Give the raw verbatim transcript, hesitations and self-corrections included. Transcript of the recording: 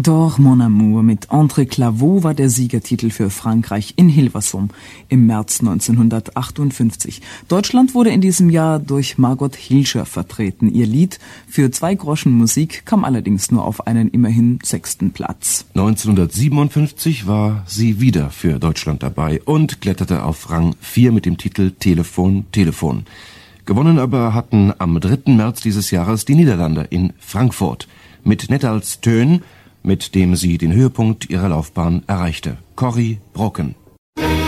D'Or mon amour mit André Claveau war der Siegertitel für Frankreich in Hilversum im März neunzehnhundertachtundfünfzig. Deutschland wurde in diesem Jahr durch Margot Hilscher vertreten. Ihr Lied Für zwei Groschen Musik kam allerdings nur auf einen immerhin sechsten Platz. neunzehnhundertsiebenundfünfzig war sie wieder für Deutschland dabei und kletterte auf Rang vier mit dem Titel Telefon, Telefon. Gewonnen aber hatten am dritten März dieses Jahres die Niederlande in Frankfurt mit Nettals Töön, mit dem sie den Höhepunkt ihrer Laufbahn erreichte. Corrie Brokken.